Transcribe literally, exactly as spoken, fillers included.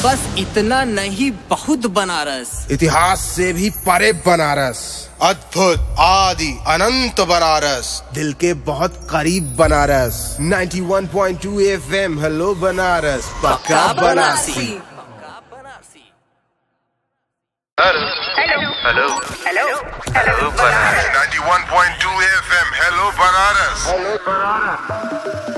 बस इतना नहीं, बहुत बनारस। इतिहास से भी परे बनारस, अद्भुत आदि अनंत बनारस, दिल के बहुत करीब बनारस। इक्यानवे पॉइंट दो एफ एम हेलो बनारस, पक्का Banarasi. Hello hello hello hello Banaras. इक्यानवे पॉइंट दो एफ एम हेलो बनारस।